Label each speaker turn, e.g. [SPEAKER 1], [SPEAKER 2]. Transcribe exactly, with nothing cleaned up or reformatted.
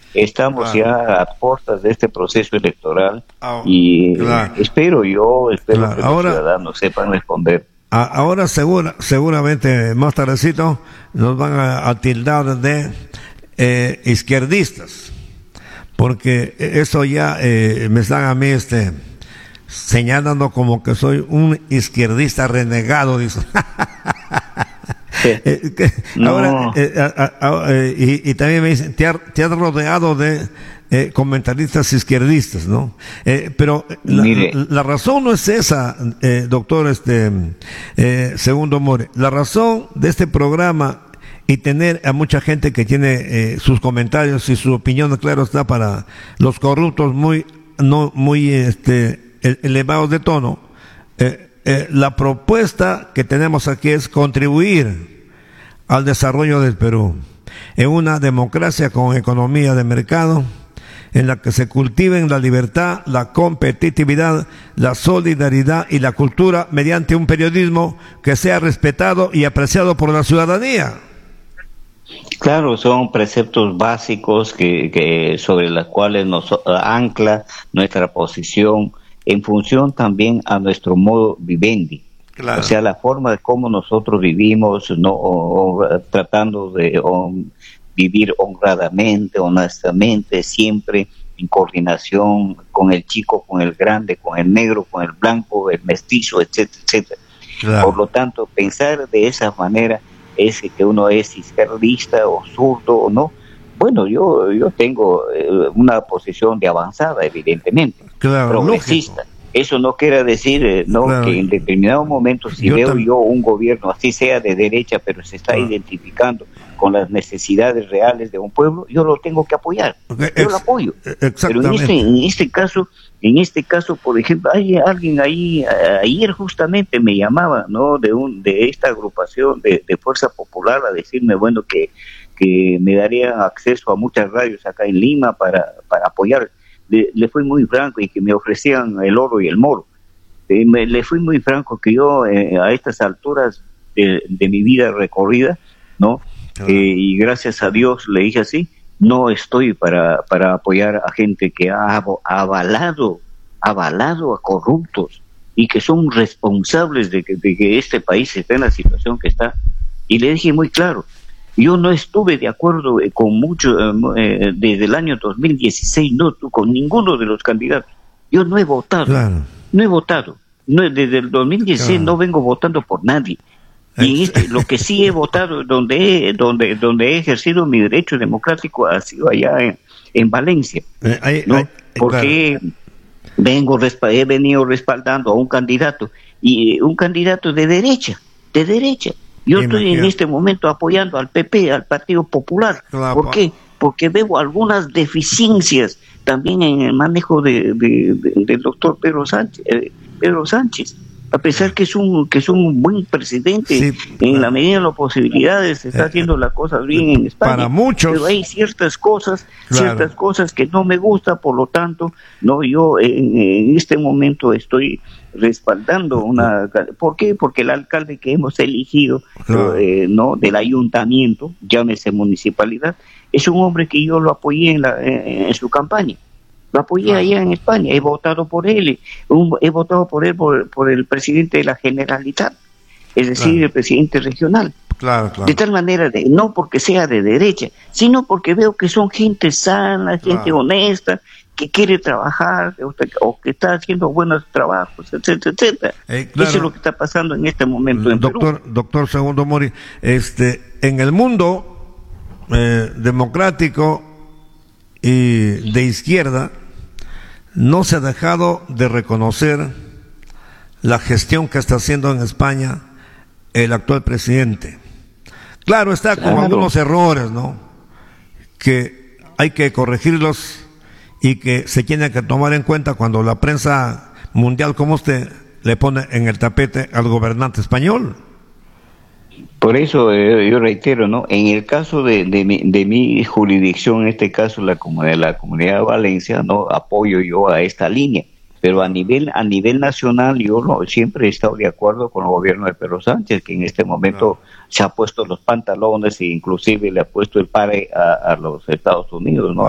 [SPEAKER 1] estamos
[SPEAKER 2] claro.
[SPEAKER 1] ya a puertas de este proceso electoral
[SPEAKER 2] Ah,
[SPEAKER 1] y
[SPEAKER 2] claro.
[SPEAKER 1] espero yo, espero
[SPEAKER 2] Claro.
[SPEAKER 1] que
[SPEAKER 2] Ahora,
[SPEAKER 1] los ciudadanos sepan responder.
[SPEAKER 2] a- ahora segura, seguramente más tardecito nos van a, a tildar de eh, izquierdistas, porque eso ya eh, me están a mí este señalando como que soy un izquierdista renegado, dice. Eh, que
[SPEAKER 1] No.
[SPEAKER 2] Ahora, eh, a- a- a- eh, y, y también me dicen, te, ha- te has rodeado de eh, comentaristas izquierdistas, ¿no? Eh, pero la,
[SPEAKER 1] Mire.
[SPEAKER 2] la razón no es esa, eh, doctor este eh, Segundo More. La razón de este programa y tener a mucha gente que tiene eh, sus comentarios y su opinión, claro está, para los corruptos muy, no, muy este, e- elevados de tono. Eh, eh, la propuesta que tenemos aquí es contribuir al desarrollo del Perú en una democracia con economía de mercado en la que se cultiven la libertad, la competitividad, la solidaridad y la cultura mediante un periodismo que sea respetado y apreciado por la ciudadanía.
[SPEAKER 1] Claro, son preceptos básicos que, que sobre los cuales nos ancla nuestra posición en función también a nuestro modo vivendi.
[SPEAKER 2] Claro.
[SPEAKER 1] O sea, la forma de cómo nosotros vivimos, no o, o, tratando de o, vivir honradamente, honestamente, siempre en coordinación con el chico, con el grande, con el negro, con el blanco, el mestizo, etcétera, etcétera.
[SPEAKER 2] Claro.
[SPEAKER 1] Por lo tanto, pensar de esa manera es que uno es izquierdista o zurdo o no. Bueno, yo yo tengo eh, una posición de avanzada, evidentemente,
[SPEAKER 2] Claro,
[SPEAKER 1] progresista.
[SPEAKER 2] lógico.
[SPEAKER 1] Eso no quiere decir eh, no
[SPEAKER 2] Claro.
[SPEAKER 1] que en determinado momento, si
[SPEAKER 2] Yo
[SPEAKER 1] veo
[SPEAKER 2] tam-
[SPEAKER 1] yo un gobierno, así sea de derecha, pero se está
[SPEAKER 2] Claro.
[SPEAKER 1] identificando con las necesidades reales de un pueblo, yo lo tengo que apoyar.
[SPEAKER 2] Ok,
[SPEAKER 1] Yo
[SPEAKER 2] ex-
[SPEAKER 1] lo apoyo. Pero en
[SPEAKER 2] Exactamente.
[SPEAKER 1] este, en este caso, en este caso, por ejemplo, hay alguien ahí, a- ayer justamente me llamaba, ¿no? De un, de esta agrupación de, de Fuerza Popular a decirme, bueno, que, que me darían acceso a muchas radios acá en Lima para, para apoyar. Le, le fui muy franco y que me ofrecían el oro y el moro. Eh, me, le fui muy franco que yo eh, a estas alturas de, de mi vida recorrida, ¿no?
[SPEAKER 2] Claro.
[SPEAKER 1] Eh, y gracias a Dios le dije así, no estoy para, para apoyar a gente que ha avo- avalado, avalado a corruptos y que son responsables de que, de que este país esté en la situación que está. Y le dije muy claro, yo no estuve de acuerdo eh, con mucho, eh, eh, desde el año dos mil dieciséis, no, con ninguno de los candidatos. Yo no he votado.
[SPEAKER 2] Claro.
[SPEAKER 1] No he votado. No, desde el dos mil dieciséis
[SPEAKER 2] Claro.
[SPEAKER 1] no vengo votando por nadie. Y en este, lo que sí he votado, donde he, donde, donde he ejercido mi derecho democrático, ha sido allá en, en Valencia.
[SPEAKER 2] Eh, ahí-
[SPEAKER 1] ¿No?
[SPEAKER 2] ahí-
[SPEAKER 1] Porque vengo respa- he venido respaldando a un candidato, y eh, un candidato de derecha, de derecha. Yo estoy en
[SPEAKER 2] Imagínate.
[SPEAKER 1] este momento apoyando al P P, al Partido Popular.
[SPEAKER 2] Claro,
[SPEAKER 1] ¿Por
[SPEAKER 2] pa-
[SPEAKER 1] qué? Porque veo algunas deficiencias también en el manejo de, de- de- del doctor Pedro Sánchez, eh, Pedro Sánchez. A pesar que es un que es un buen presidente,
[SPEAKER 2] Sí,
[SPEAKER 1] en
[SPEAKER 2] claro.
[SPEAKER 1] la medida de las posibilidades se está
[SPEAKER 2] Eh,
[SPEAKER 1] haciendo las cosas bien en España.
[SPEAKER 2] para muchos.
[SPEAKER 1] Pero hay ciertas cosas,
[SPEAKER 2] Claro.
[SPEAKER 1] ciertas cosas que no me gusta, por lo tanto, no yo en, en este momento estoy respaldando una. ¿Por qué? Porque el alcalde que hemos elegido,
[SPEAKER 2] Claro.
[SPEAKER 1] eh, no, del ayuntamiento, llámese municipalidad, es un hombre que yo lo apoyé en, la, en, en su campaña. Lo apoyé
[SPEAKER 2] Claro.
[SPEAKER 1] allá en España, he votado por él, un- he votado por él por, por el presidente de la Generalitat, es decir,
[SPEAKER 2] Claro.
[SPEAKER 1] el presidente regional.
[SPEAKER 2] Claro, claro.
[SPEAKER 1] De tal manera, de, no porque sea de derecha, sino porque veo que son gente sana, gente
[SPEAKER 2] Claro.
[SPEAKER 1] honesta, que quiere trabajar o, o que está haciendo buenos trabajos, etcétera, etcétera.
[SPEAKER 2] Eh, claro.
[SPEAKER 1] Eso es lo que está pasando en este momento en Perú.
[SPEAKER 2] Doctor, doctor Segundo Mori, este, en el mundo eh, democrático y de izquierda no se ha dejado de reconocer la gestión que está haciendo en España el actual presidente. Claro, está con
[SPEAKER 1] Claro.
[SPEAKER 2] algunos errores, ¿no? Que hay que corregirlos y que se tiene que tomar en cuenta cuando la prensa mundial como usted le pone en el tapete al gobernante español.
[SPEAKER 1] Por eso eh, yo reitero, ¿no? En el caso de, de, mi, de mi jurisdicción, en este caso la comunidad, la comunidad de Valencia, no apoyo yo a esta línea, pero a nivel a nivel nacional yo no, siempre he estado de acuerdo con el gobierno de Pedro Sánchez, que en este momento
[SPEAKER 2] Claro.
[SPEAKER 1] se ha puesto los pantalones e inclusive le ha puesto el pare a, a los Estados Unidos, ¿no?